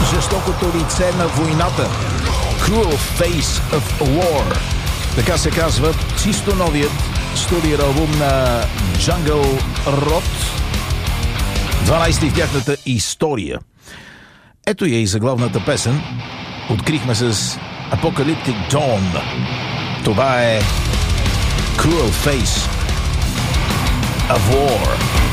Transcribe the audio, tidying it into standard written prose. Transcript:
жестокото лице на войната. Cruel Face of War. Така се казва чисто новият студиен албум на Jungle Rot. 12-ти в тяхната история. Ето я и заглавната песен. Открихме с Apocalyptic Dawn. Това е Cruel Face of War.